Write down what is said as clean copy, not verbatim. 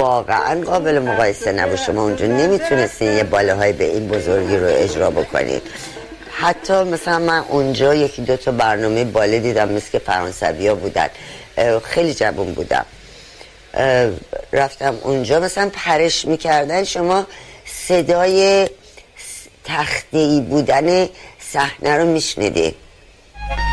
واقعا قابل مقایسه نبود. شما اونجا نمیتونستین یه بالاهای به این بزرگی رو اجرا بکنید. حتی مثلا من اونجا یکی دو تا برنامه باله دیدم مثل که فرانسوی ها بودن، خیلی جوان بودم، رفتم اونجا مثلا پرش میکردن، شما صدای تخته‌ای بودن صحنه رو میشنیدید.